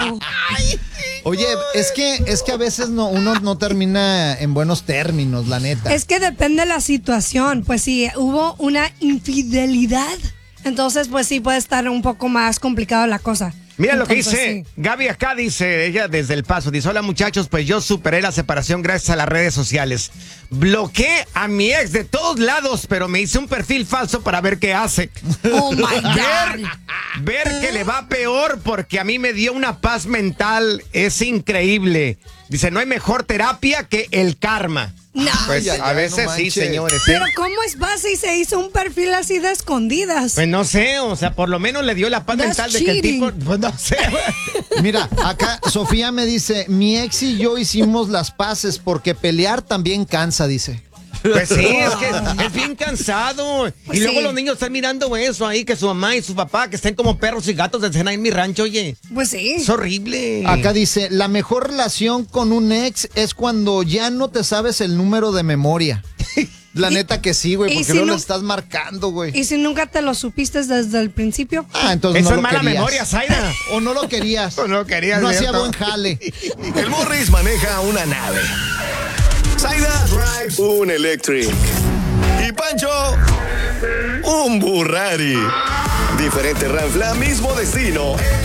Oye, es que a veces uno no termina en buenos términos, la neta. Es que depende de la situación. Pues si hubo una infidelidad, entonces pues sí puede estar un poco más complicado la cosa. Mira lo que Entonces, dice sí. Gaby acá, dice ella desde El Paso. Dice, hola muchachos, pues yo superé la separación gracias a las redes sociales. Bloqueé a mi ex de todos lados, pero me hice un perfil falso para ver qué hace. Oh my God. Ver que le va peor porque a mí me dio una paz mental. Es increíble. Dice, no hay mejor terapia que el karma. No. Pues Ay, a veces no sí, manches. señores. Pero ¿cómo es base y se hizo un perfil así de escondidas? Pues no sé, o sea, por lo menos le dio la paz That's mental de que el tipo, cheating. pues no sé. Mira, acá Sofía me dice, mi ex y yo hicimos las paces porque pelear también cansa, dice. Pues sí, es que es bien cansado. Pues y luego sí. los niños están mirando eso ahí, que su mamá y su papá, que estén como perros y gatos de cena en mi rancho, oye. Pues sí. Es horrible. Acá dice, la mejor relación con un ex es cuando ya no te sabes el número de memoria. La neta que sí, güey, y porque si no no- lo estás marcando, güey. ¿Y si nunca te lo supiste desde el principio? Ah, entonces Eso no es lo mala querías. memoria, Zaira. O no lo querías. O no lo querías, No hacía ¿cierto? buen jale. El Morris maneja una nave. Zaida drives un Electric. Y Pancho, un Burrari. Diferente Ranfla, mismo destino.